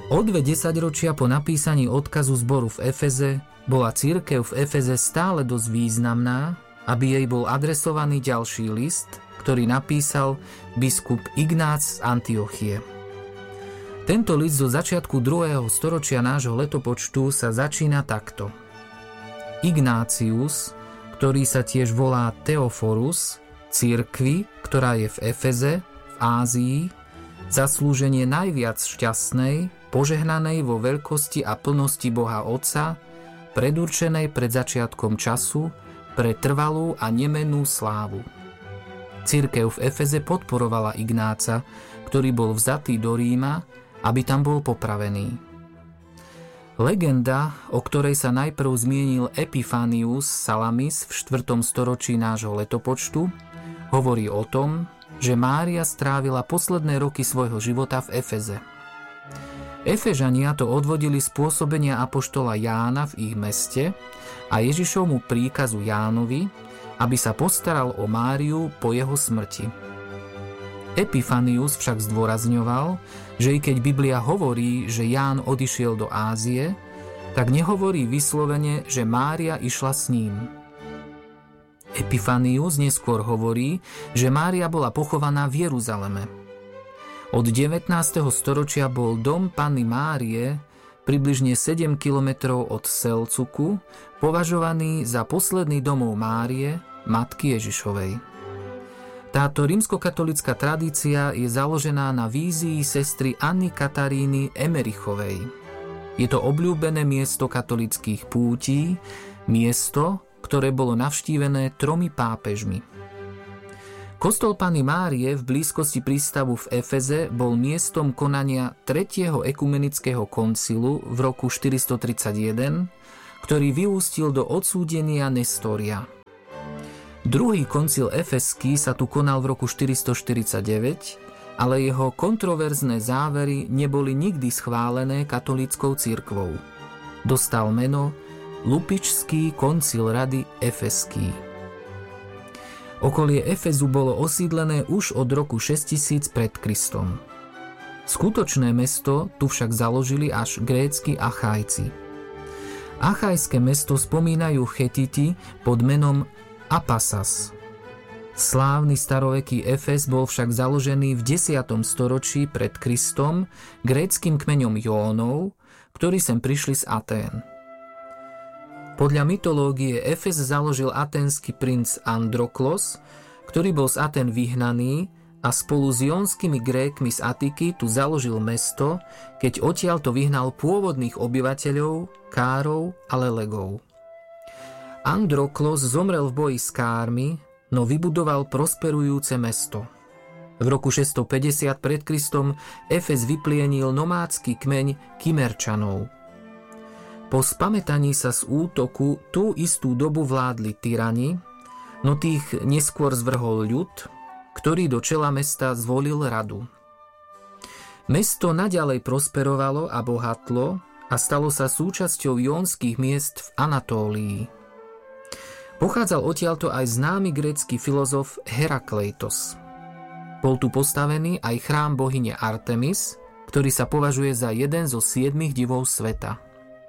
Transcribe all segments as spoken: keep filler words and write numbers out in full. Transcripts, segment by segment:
O dve desaťročia po napísaní odkazu zboru v Efeze bola cirkev v Efeze stále dosť významná, aby jej bol adresovaný ďalší list, ktorý napísal biskup Ignác z Antiochie. Tento list zo začiatku druhého storočia nášho letopočtu sa začína takto. Ignácius, ktorý sa tiež volá Theophorus, cirkvi, ktorá je v Efeze, v Ázii, zaslúženie najviac šťastnej, požehnanej vo veľkosti a plnosti Boha Otca, predurčenej pred začiatkom času, pre trvalú a nemennú slávu. Cirkev v Efeze podporovala Ignáca, ktorý bol vzatý do Ríma, aby tam bol popravený. Legenda, o ktorej sa najprv zmienil Epifanius Salamis v štvrtom storočí nášho letopočtu, hovorí o tom, že Mária strávila posledné roky svojho života v Efeze. Efežania to odvodili z pôsobenia apoštola Jána v ich meste a Ježišovmu príkazu Jánovi, aby sa postaral o Máriu po jeho smrti. Epifanius však zdôrazňoval, že i keď Biblia hovorí, že Ján odišiel do Ázie, tak nehovorí vyslovene, že Mária išla s ním. Epifanius neskôr hovorí, že Mária bola pochovaná v Jeruzaleme. Od devätnásteho storočia bol dom Panny Márie, približne sedem kilometrov od Selcuku, považovaný za posledný domov Márie, matky Ježišovej. Táto rímskokatolická tradícia je založená na vízii sestry Anny Kataríny Emerichovej. Je to obľúbené miesto katolických pútí, miesto, ktoré bolo navštívené tromi pápežmi. Kostol Panny Márie v blízkosti prístavu v Efeze bol miestom konania tretieho ekumenického koncilu v roku štyristotridsaťjeden, ktorý vyústil do odsúdenia Nestoria. Druhý koncil efeský sa tu konal v roku štyristoštyridsaťdeväť, ale jeho kontroverzné závery neboli nikdy schválené katolíckou cirkvou. Dostal meno Lupičský koncil rady efeský. Okolie Efezu bolo osídlené už od roku šesťtisíc pred Kristom. Skutočné mesto tu však založili až grécki Achajci. Achajské mesto spomínajú Chetiti pod menom Apasas. Slávny staroveký Efes bol však založený v desiatom storočí pred Kristom gréckym kmeňom Jónov, ktorí sem prišli z Atén. Podľa mytológie Efes založil aténsky princ Androklos, ktorý bol z Atén vyhnaný a spolu s jónskymi Grékmi z Atiky tu založil mesto, keď odtiaľto vyhnal pôvodných obyvateľov, Károv a Lelegov. Androklos zomrel v boji s Kármi, no vybudoval prosperujúce mesto. V roku šesťstopäťdesiat pred Kristom Efes vyplienil nomádsky kmeň Kymerčanov. Po spamätaní sa z útoku tú istú dobu vládli tyrani, no tých neskôr zvrhol ľud, ktorý do čela mesta zvolil radu. Mesto naďalej prosperovalo a bohatlo a stalo sa súčasťou jónskych miest v Anatólii. Pochádzal odtiaľto aj známy grécky filozof Herakleitos. Bol tu postavený aj chrám bohyne Artemis, ktorý sa považuje za jeden zo siedmich divov sveta.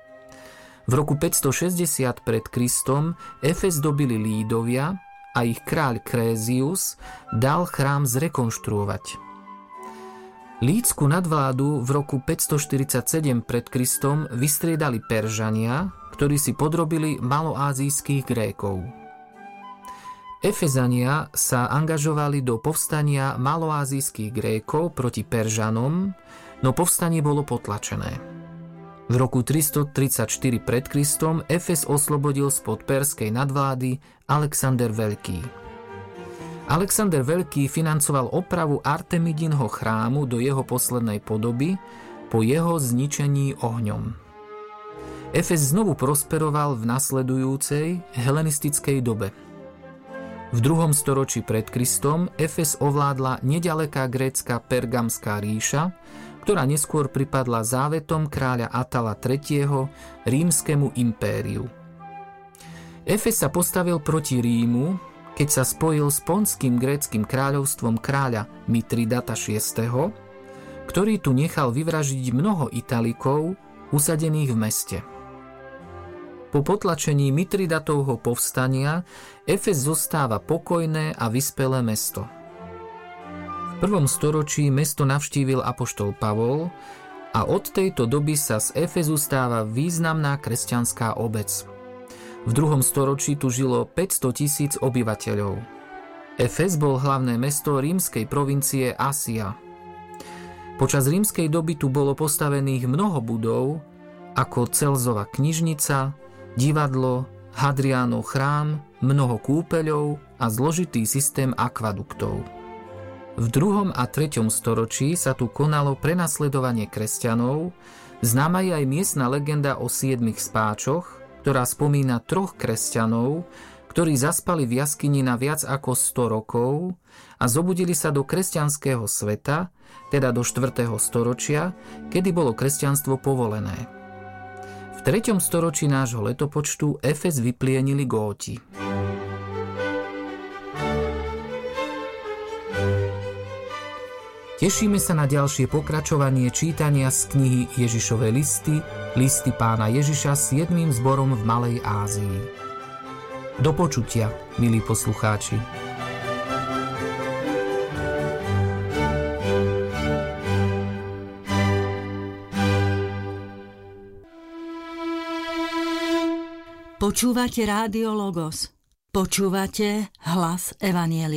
V roku päťstošesťdesiat pred Kristom Efes dobili Lídovia a ich kráľ Krézius dal chrám zrekonštruovať. Lídsku nadvládu v roku päťstoštyridsaťsedem pred Kristom vystriedali Peržania, ktorí si podrobili maloázijských Grékov. Efezania sa angažovali do povstania maloázijských Grékov proti Peržanom, no povstanie bolo potlačené. V roku tristotridsaťštyri pred Kristom Efes oslobodil spod perskej nadvlády Alexander Veľký. Alexander Veľký financoval opravu Artemidinho chrámu do jeho poslednej podoby po jeho zničení ohňom. Efes znovu prosperoval v nasledujúcej helenistickej dobe. V druhom storočí pred Kristom Efes ovládla neďaleká grécka Pergamská ríša, ktorá neskôr pripadla závetom kráľa Atala tretieho rímskemu impériu. Efes sa postavil proti Rímu, keď sa spojil s Ponským gréckym kráľovstvom kráľa Mitridata šiesteho, ktorý tu nechal vyvraždiť mnoho Italikov usadených v meste. Po potlačení Mitridatovho povstania Efez zostáva pokojné a vyspelé mesto. V prvom storočí mesto navštívil apoštol Pavol a od tejto doby sa z Efezu stáva významná kresťanská obec. V druhom storočí tu žilo päťsto tisíc obyvateľov. Efez bol hlavné mesto rímskej provincie Asia. Počas rímskej doby tu bolo postavených mnoho budov, ako Celzova knižnica, divadlo, Hadriánov chrám, mnoho kúpeľov a zložitý systém akvaduktov. V druhom a treťom storočí sa tu konalo prenasledovanie kresťanov, známa je aj miestna legenda o siedmich spáčoch, ktorá spomína troch kresťanov, ktorí zaspali v jaskyni na viac ako sto rokov a zobudili sa do kresťanského sveta, teda do štvrtého storočia, kedy bolo kresťanstvo povolené. V treťom storočí nášho letopočtu Efez vyplienili Góti. Tešíme sa na ďalšie pokračovanie čítania z knihy Ježišove listy, listy pána Ježiša siedmym zborom v Malej Ázii. Do počutia, milí poslucháči. Počúvate Rádio Logos. Počúvate hlas Evanjelia.